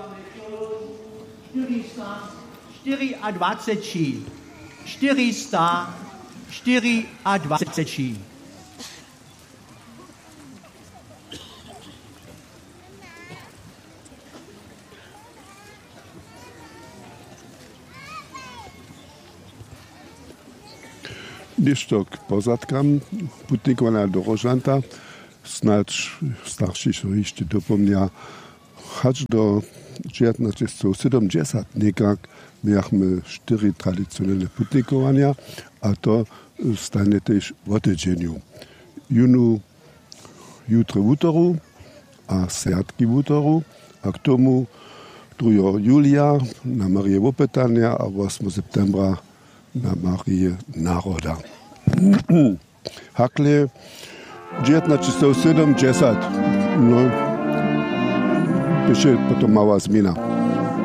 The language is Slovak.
424. Ništo k pozadkam putnikovania do Rožanta, snáď starší so ešte dopomnia, až do 1970 nekak miachme 4 tradicionálne putnikovania a to stane tiež v otečeniu. Jutre v útoru a sviatky v útoru a k tomu 2. júlia na Marie Vopetania a 8. septembra na Marie Národa. Hakle 1970, no, ešte potom malá zmena.